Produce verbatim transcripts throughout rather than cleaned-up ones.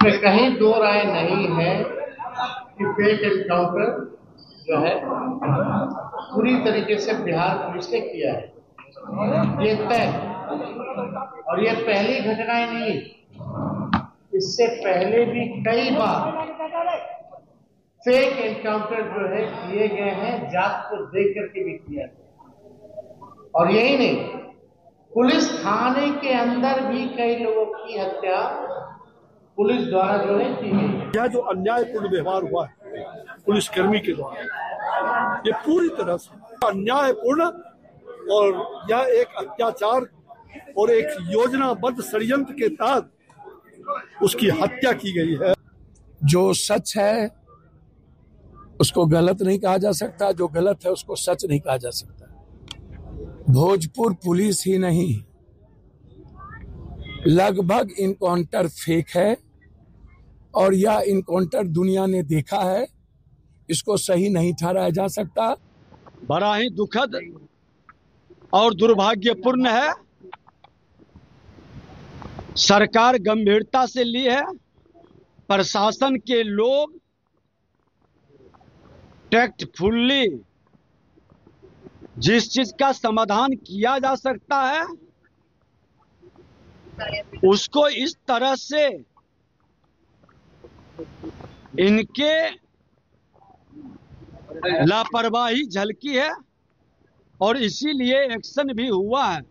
इसमें कहीं दो राय नहीं है कि फेक एनकाउंटर जो है पूरी तरीके से बिहार पुलिस ने किया है, ये तय। और ये पहली घटनाएं नहीं, इससे पहले भी कई बार फेक एनकाउंटर जो है किए गए हैं, जात को देख करके भी किया गया। और यही नहीं, पुलिस थाने के अंदर भी कई लोगों की हत्या पुलिस द्वारा जो है की गई। यह जो अन्यायपूर्ण व्यवहार हुआ है पुलिसकर्मी के द्वारा, ये पूरी तरह से अन्यायपूर्ण और यह एक अत्याचार और एक योजनाबद्ध षड्यंत्र के तहत उसकी हत्या की गई है। जो सच है उसको गलत नहीं कहा जा सकता, जो गलत है उसको सच नहीं कहा जा सकता। भोजपुर पुलिस ही नहीं, लगभग इनकाउंटर फेक है और यह इनकाउंटर दुनिया ने देखा है, इसको सही नहीं ठहराया जा सकता। बड़ा ही दुखद और दुर्भाग्यपूर्ण है। सरकार गंभीरता से ली है, प्रशासन के लोग टैक्टफुल्ली जिस चीज का समाधान किया जा सकता है उसको इस तरह से इनके लापरवाही झलकी है और इसीलिए एक्शन भी हुआ है।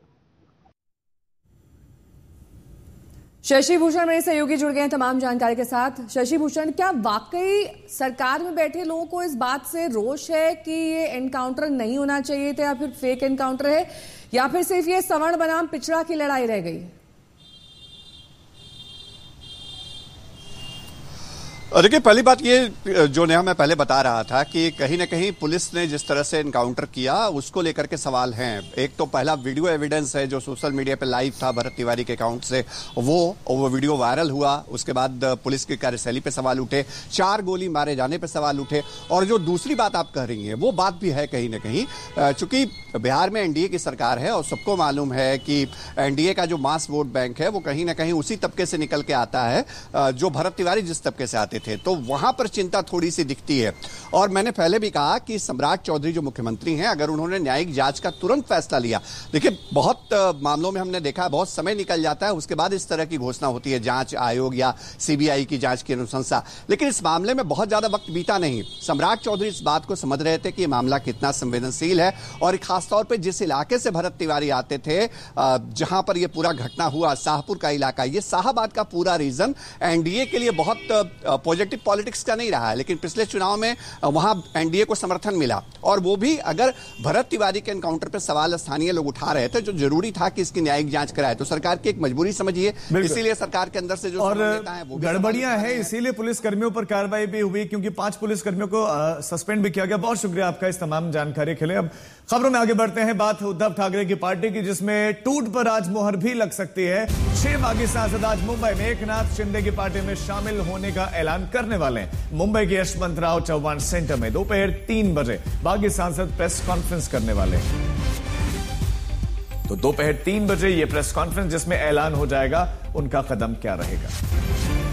शशि भूषण मेरे सहयोगी जुड़ गए हैं तमाम जानकारी के साथ। शशि भूषण, क्या वाकई सरकार में बैठे लोगों को इस बात से रोष है कि ये एनकाउंटर नहीं होना चाहिए था, या फिर फेक एनकाउंटर है, या फिर सिर्फ ये सवर्ण बनाम पिछड़ा की लड़ाई रह गई? देखिए, पहली बात ये जो नेहा मैं पहले बता रहा था कि कहीं ना कहीं पुलिस ने जिस तरह से एनकाउंटर किया उसको लेकर के सवाल हैं। एक तो पहला वीडियो एविडेंस है जो सोशल मीडिया पे लाइव था भरत तिवारी के अकाउंट से, वो वो वीडियो वायरल हुआ। उसके बाद पुलिस की कार्यशैली पे सवाल उठे, चार गोली मारे जाने पे सवाल उठे। और जो दूसरी बात आप कह रही हैं वो बात भी है कहीं ना कहीं, चूंकि बिहार में एनडीए की सरकार है और सबको मालूम है कि एनडीए का जो मास वोट बैंक है वो कहीं ना कहीं उसी तबके से निकल के आता है जो भरत तिवारी जिस तबके से आते थे, तो वहां पर चिंता थोड़ी सी दिखती है। और मैंने पहले भी कहा कि सम्राट चौधरी जो मुख्यमंत्री हैं, अगर उन्होंने न्यायिक जांच का तुरंत फैसला लिया, देखिए बहुत मामलों में हमने देखा बहुत समय निकल जाता है, उसके बाद इस तरह की घोषणा होती है जांच आयोग या सीबीआई की जांच की अनुशंसा, लेकिन इस मामले में बहुत ज्यादा वक्त बीता नहीं। सम्राट चौधरी इस बात को समझ रहे थे कि मामला कितना संवेदनशील है और खासतौर पर जिस इलाके से भरत तिवारी आते थे, जहां पर यह पूरा घटना हुआ, शाहपुर का इलाका, यह शाहबाद का पूरा रीजन एनडीए के लिए बहुत पॉजिटिव पॉलिटिक्स का नहीं रहा है, लेकिन पिछले चुनाव में वहां एनडीए को समर्थन मिला। और वो भी अगर भरत तिवारी के एनकाउंटर पर सवाल स्थानीय लोग उठा रहे थे, जो जरूरी था कि इसकी न्यायिक जांच कराए, तो सरकार की एक मजबूरी समझिए, इसीलिए सरकार के अंदर से जो और गड़बड़ियां है, इसीलिए पुलिस कर्मियों पर कार्रवाई भी हुई, क्योंकि पांच पुलिस कर्मियों को सस्पेंड भी किया गया। बहुत शुक्रिया आपका इस तमाम जानकारी के लिए। अब खबरों में आगे बढ़ते हैं। बात उद्धव ठाकरे की पार्टी की, जिसमें टूट पर आज मोहर भी लग सकती है। छह बागी सांसद आज मुंबई में एकनाथ शिंदे की पार्टी में शामिल होने का ऐलान करने वाले हैं। मुंबई के यशवंतराव चौहान सेंटर में दोपहर तीन बजे बागी सांसद प्रेस कॉन्फ्रेंस करने वाले हैं। तो दोपहर तीन बजे यह प्रेस कॉन्फ्रेंस जिसमें ऐलान हो जाएगा उनका कदम क्या रहेगा।